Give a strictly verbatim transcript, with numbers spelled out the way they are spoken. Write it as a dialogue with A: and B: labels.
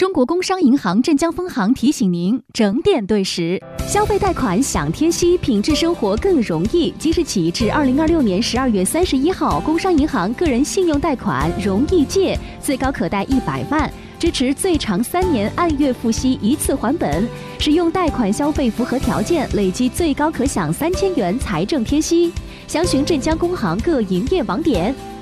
A: 中国工商银行镇江分行提醒您：整点对时，消费贷款享贴息，品质生活更容易。即日起至二零二六年十二月三十一号，工商银行个人信用贷款容易借最高可贷一百万，支持最长三年按月付息一次还本。使用贷款消费符合条件，累计最高可享三千元财政贴息。详询镇江工行各营业网点。